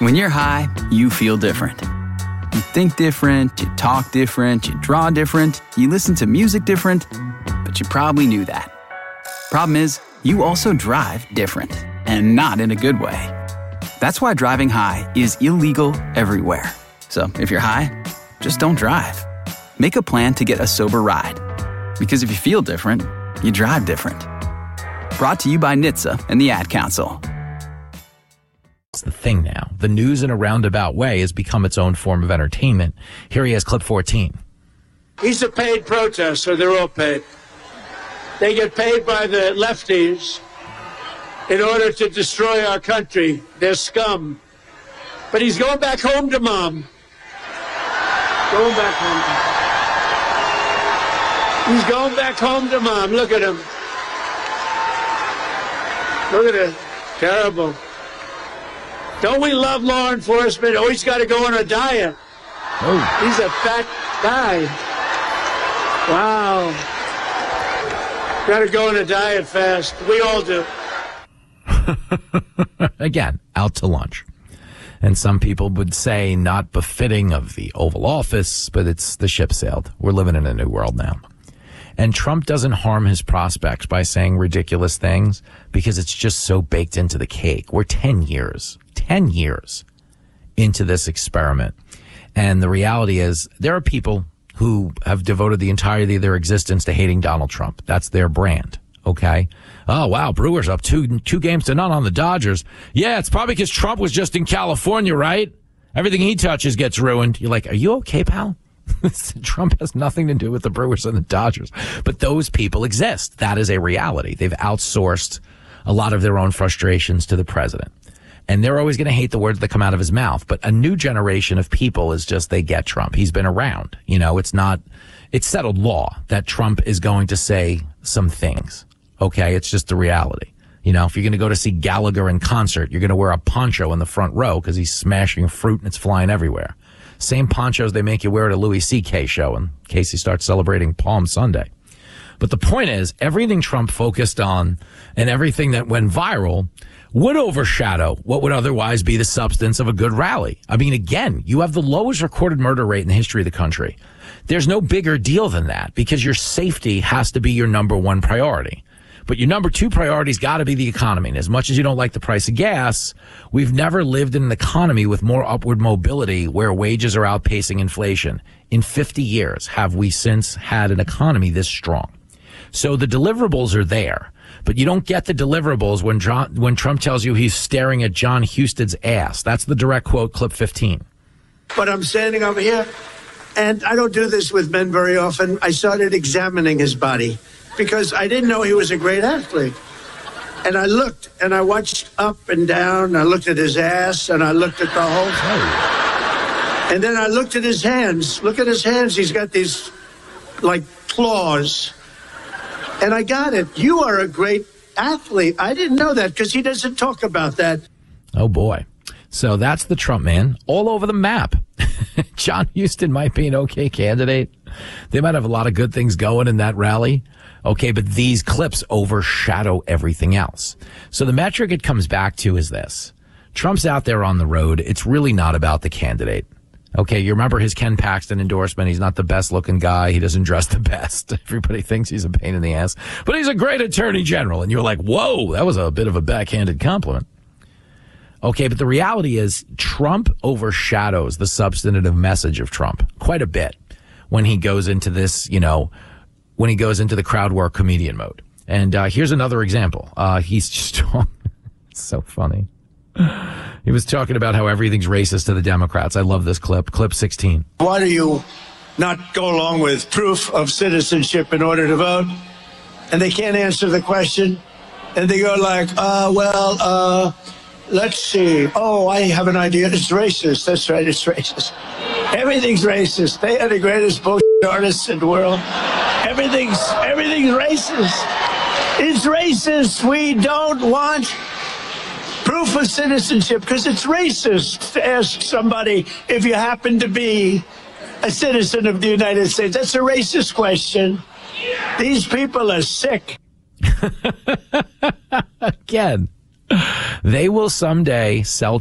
When you're high, you feel different. You think different, you talk different, you draw different, you listen to music different, but you probably knew that. Problem is, you also drive different, and not in a good way. That's why driving high is illegal everywhere. So if you're high, just don't drive. Make a plan to get a sober ride. Because if you feel different, you drive different. Brought to you by NHTSA and the Ad Council. It's the thing now. The news in a roundabout way has become its own form of entertainment. Here he has clip 14. He's a paid protester. They're all paid. They get paid by the lefties in order to destroy our country. They're scum. But he's going back home to mom. Going back home. He's going back home to mom. Look at him. Look at it. Terrible. Don't we love law enforcement? Oh, he's got to go on a diet. Oh. He's a fat guy. Wow. Got to go on a diet fast. We all do. Again, out to lunch. And some people would say not befitting of the Oval Office, but it's the ship sailed. We're living in a new world now. And Trump doesn't harm his prospects by saying ridiculous things because it's just so baked into the cake. We're 10 years into this experiment. And the reality is there are people who have devoted the entirety of their existence to hating Donald Trump. That's their brand. Okay. Oh, wow. Brewers up 2-0 on the Dodgers. Yeah, it's probably because Trump was just in California, right? Everything he touches gets ruined. You're like, are you okay, pal? Trump has nothing to do with the Brewers and the Dodgers. But those people exist. That is a reality. They've outsourced a lot of their own frustrations to the president. And they're always going to hate the words that come out of his mouth. But a new generation of people is just, they get Trump. He's been around. You know, it's settled law that Trump is going to say some things. Okay, it's just the reality. You know, if you're going to go to see Gallagher in concert, you're going to wear a poncho in the front row because he's smashing fruit and it's flying everywhere. Same ponchos they make you wear at a Louis C.K. show in case he starts celebrating Palm Sunday. But the point is, everything Trump focused on and everything that went viral would overshadow what would otherwise be the substance of a good rally. I mean, again, you have the lowest recorded murder rate in the history of the country. There's no bigger deal than that because your safety has to be your number one priority. But your number two priority's got to be the economy. And as much as you don't like the price of gas, we've never lived in an economy with more upward mobility where wages are outpacing inflation. In 50 years, have we since had an economy this strong? So the deliverables are there, but you don't get the deliverables when Trump tells you he's staring at John Huston's ass. That's the direct quote, clip 15. But I'm standing over here, and I don't do this with men very often. I started examining his body because I didn't know he was a great athlete. And I looked, and I watched up and down. I looked at his ass, and I looked at the whole thing. And then I looked at his hands. Look at his hands. He's got these, like, claws. And I got it. You are a great athlete. I didn't know that because he doesn't talk about that. Oh, boy. So that's the Trump man all over the map. John Huston might be an okay candidate. They might have a lot of good things going in that rally. Okay, but these clips overshadow everything else. So the metric it comes back to is this. Trump's out there on the road. It's really not about the candidate. Okay, you remember his Ken Paxton endorsement. He's not the best looking guy. He doesn't dress the best. Everybody thinks he's a pain in the ass. But he's a great attorney general. And you're like, whoa, that was a bit of a backhanded compliment. Okay, but the reality is Trump overshadows the substantive message of Trump quite a bit when he goes into this, you know, when he goes into the crowd work comedian mode. And here's another example. He's just so funny. He was talking about how everything's racist to the Democrats. I love this clip. Clip 16. Why do you not go along with proof of citizenship in order to vote? And they can't answer the question. And they go like, let's see. Oh, I have an idea. It's racist. That's right. It's racist. Everything's racist. They are the greatest bullshit artists in the world. Everything's racist. It's racist. We don't want proof of citizenship because it's racist to ask somebody if you happen to be a citizen of the United States. That's a racist question. These people are sick. Again, they will someday sell